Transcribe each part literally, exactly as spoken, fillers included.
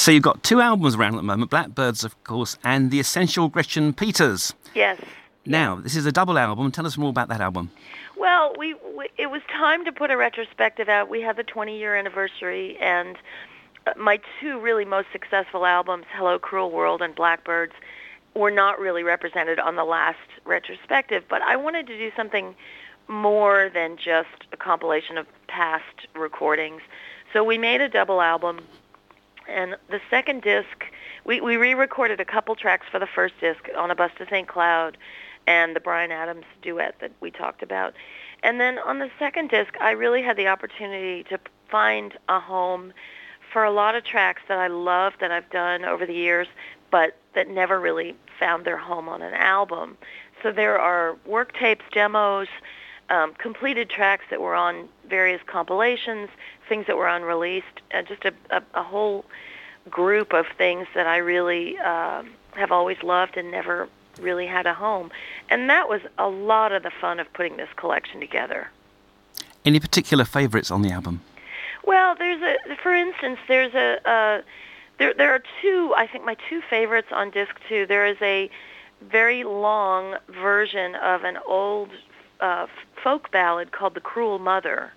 So you've got two albums around at the moment, Blackbirds, of course, and The Essential Gretchen Peters. Yes. Now, this is a double album. Tell us more about that album. Well, we, we it was time to put a retrospective out. We had the twenty-year anniversary, and my two really most successful albums, Hello, Cruel World and Blackbirds, were not really represented on the last retrospective, but I wanted to do something more than just a compilation of past recordings. So we made a double album, and the second disc, we, we re-recorded a couple tracks for the first disc, On a Bus to Saint Cloud and the Bryan Adams duet that we talked about. And then on the second disc, I really had the opportunity to find a home for a lot of tracks that I love, that I've done over the years, but that never really found their home on an album. So there are work tapes, demos, um, completed tracks that were on various compilations, things that were unreleased, uh, just a, a, a whole group of things that I really uh, have always loved and never really had a home. And that was a lot of the fun of putting this collection together. Any particular favorites on the album? Well, there's a, for instance, there's a, uh, there there are two, I think my two favorites on disc two. There is a very long version of an old uh, folk ballad called The Cruel Mother,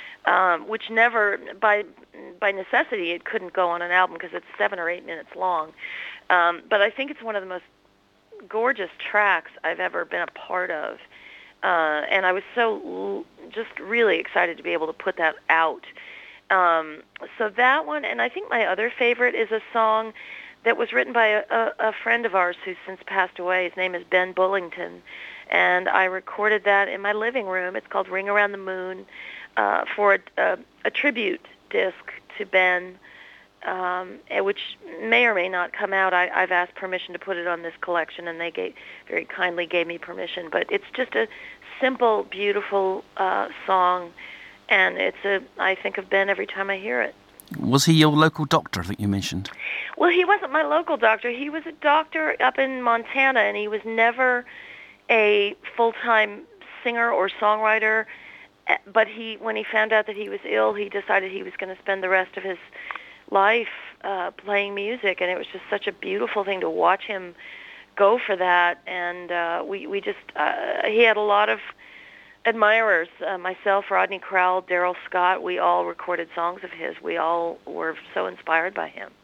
um, which never, by by necessity, it couldn't go on an album because it's seven or eight minutes long. Um, but I think it's one of the most gorgeous tracks I've ever been a part of. Uh, and I was so just really excited to be able to put that out. Um, so that one, and I think my other favorite is a song that was written by a, a, a friend of ours who's since passed away. His name is Ben Bullington, and I recorded that in my living room. It's called Ring Around the Moon, uh, for a, a, a tribute disc to Ben, um, which may or may not come out. I, I've asked permission to put it on this collection, and they gave, very kindly gave me permission. But it's just a simple, beautiful uh, song, and it's a. I think of Ben every time I hear it. Was he your local doctor, I think you mentioned? Well, he wasn't my local doctor. He was a doctor up in Montana, and he was never a full-time singer or songwriter. But he, when he found out that he was ill, he decided he was going to spend the rest of his life uh, playing music, and it was just such a beautiful thing to watch him go for that. And uh, we, we just, uh, he had a lot of admirers, uh, myself, Rodney Crowell, Daryl Scott. We all recorded songs of his. We all were so inspired by him.